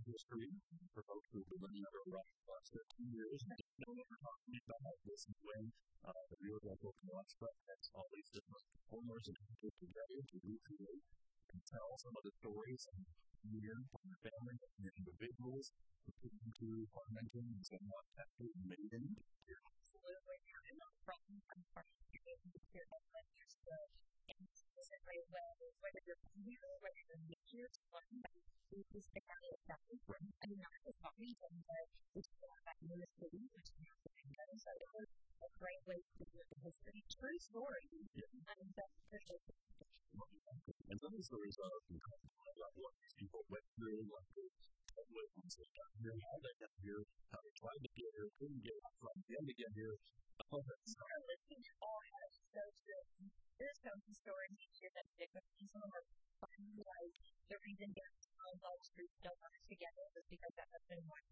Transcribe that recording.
history for folks who've been living under a rock for the last 15 years and don't know what we're talking about. This is when the Real Local Construct has all these different performers and people together to recreate and tell some of the stories and year from the family and the individuals who came into Farmington and some not tested and made it into here. Absolutely. I'm not from here that many years ago. And specifically, whether you're from here, whether you're new here to learn, we just pick out the stuff from, I mean, not just Farmington, but we took it back into the city, which is not the Bingo. So it was a great way to do the history. True stories. And that's especially and some of the stories are like what these people went through, like the with once they got here, how they got here, how they tried to get here, couldn't get out from them to get here. All that stuff. Listening to all that is so true. There's some stories here that stick with me. Some of them are fun, like the reason downtown Wall Street still works together